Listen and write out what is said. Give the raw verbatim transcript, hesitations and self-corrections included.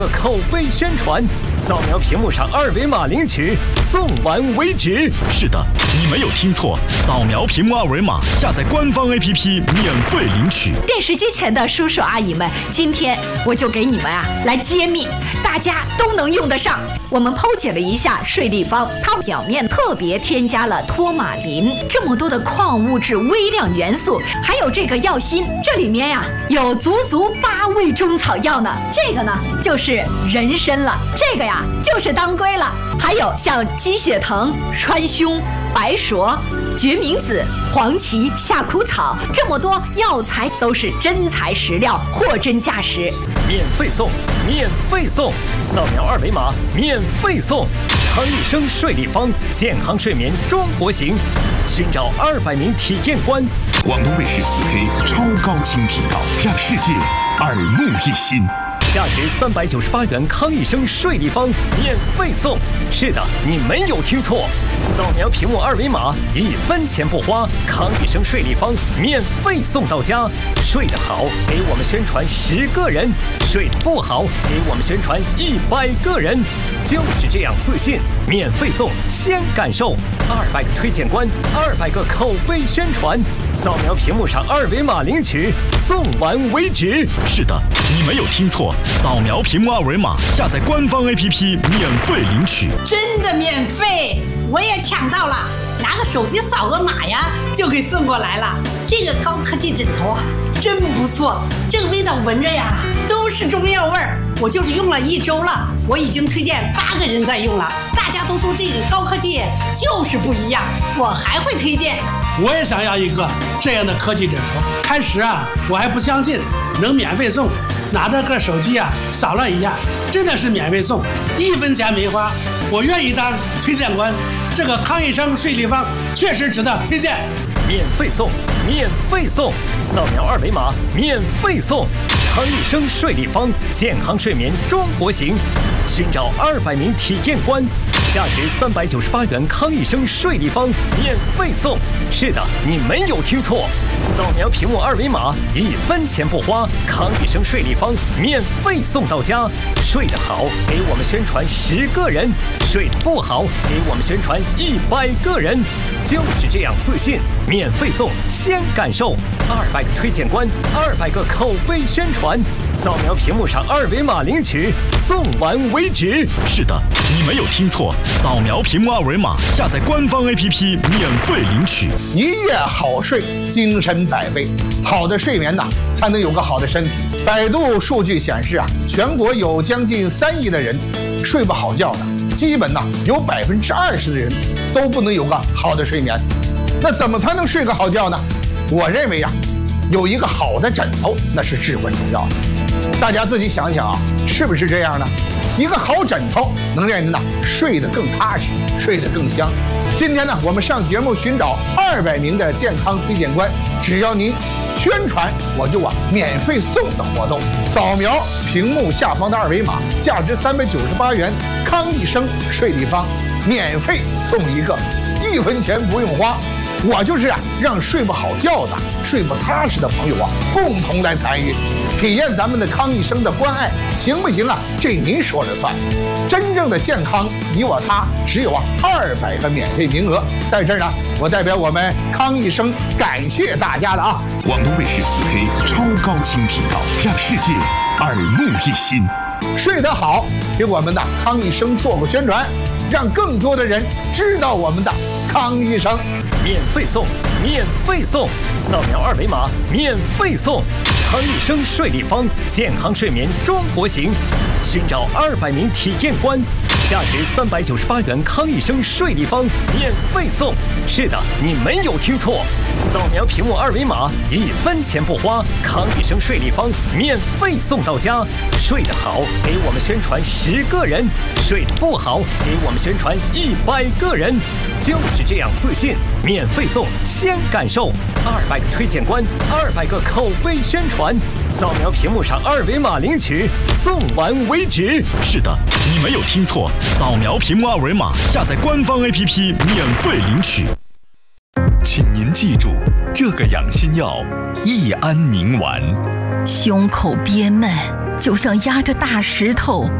口碑宣传，扫描屏幕上二维码领取，送完为止。 是的，你没有听错，扫描屏幕二维码，下载官方 A P P 免费领取。 电视机前的叔叔阿姨们，今天我就给你们啊来揭秘，大家都能用得上。我们剖解了一下睡立方，它表面特别添加了托马林，这么多的矿物质、微量元素，还有这个药锌，这里面呀有足足八味中草药呢。这个呢就是人参了，这个呀就是当归了，还有像鸡血藤、川芎、白术、决明子、黄芪、夏枯草，这么多药材都是真材实料，货真价实。 免费送，免费送，扫描二维码免费送。康益生睡立方，健康睡眠中国行，寻找二百名体验官。 广东卫视四 K 超高清频道，让世界耳目一新。 价值三百九十八元康益生睡立方免费送。是的，你没有听错，扫描屏幕二维码，一分钱不花，康益生睡立方免费送到家。睡得好，给我们宣传十个人；睡得不好，给我们宣传一百个人。就是这样自信，免费送，先感受。二百个推荐官，二百个口碑宣传，扫描屏幕上二维码领取，送完为止。 是的，你没有听错，扫描屏幕二维码，下载官方 A P P 免费领取。 真的免费，我也抢到了，拿个手机扫个码呀，就给送过来了。这个高科技枕头啊，真不错，这个味道闻着呀都是中药味儿。我就是用了一周了，我已经推荐八个人在用了，大家都说这个高科技就是不一样，我还会推荐。 我也想要一个这样的科技枕头。开始啊，我还不相信能免费送，拿着个手机啊扫了一下，真的是免费送，一分钱没花，我愿意当推荐官。这个康益生睡立方确实值得推荐。 免费送，免费送，扫描二维码免费送。康益生睡立方，健康睡眠中国行，寻找二百名体验官。价值三百九十八元康益生睡立方免费送。是的，你没有听错，扫描屏幕二维码，一分钱不花，康益生睡立方免费送到家。睡得好，给我们宣传十个人；睡得不好，给我们宣传一百个人。就是这样自信，免费送，先感受。二百个推荐官，二百个口碑宣传，扫描屏幕上二维码领取，送完为止。 是的，你没有听错，扫描屏幕二维码，下载官方 A P P 免费领取。 一夜好睡，精神百倍。好的睡眠呐，才能有个好的身体。百度数据显示啊，全国有将近三亿的人睡不好觉的，基本呐有百分之二十的人都不能有个好的睡眠。那怎么才能睡个好觉呢？我认为呀、啊，有一个好的枕头那是至关重要的。大家自己想想啊，是不是这样呢？一个好枕头能让人呐睡得更踏实，睡得更香。今天呢，我们上节目寻找二百名的健康推荐官，只要您宣传，我就啊免费送的活动。扫描屏幕下方的二维码，价值三百九十八元康益生睡立方，免费送一个，一分钱不用花。我就是啊，让睡不好觉的、睡不踏实的朋友啊，共同来参与，体验咱们的康益生的关爱，行不行啊？这您说了算。真正的健康，你我他，只有啊二百个免费名额。在这儿呢，我代表我们康益生感谢大家了啊！ 广东卫视四 K 超高清频道，让世界耳目一新。 睡得好，给我们的康益生做个宣传，让更多的人知道我们的康益生。 免费送，免费送，扫描二维码免费送。康益生睡立方，健康睡眠中国行，寻找二百名体验官。价值三百九十八元康益生睡立方免费送。是的，你没有听错，扫描屏幕二维码，一分钱不花，康益生睡立方免费送到家。睡得好，给我们宣传十个人；睡得不好，给我们宣传一百个人。就是这样自信，免费送，先感受。二百个推荐官，二百个口碑宣传，扫描屏幕上二维码领取，送完为止。 是的，你没有听错，扫描屏幕二维码，下载官方 A P P 免费领取。请您记住，这个养心药益安宁丸， 胸口憋闷、 就像压着大石头